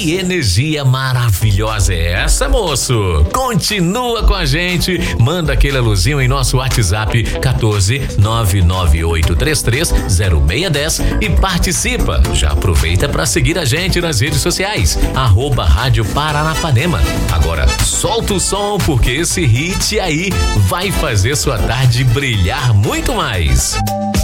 Que energia maravilhosa é essa, moço? Continua com a gente, manda aquele aluzinho em nosso WhatsApp 14 998330610 e participa. Já aproveita para seguir a gente nas redes sociais, @Rádio Paranapanema. Agora solta o som, porque esse hit aí vai fazer sua tarde brilhar muito mais.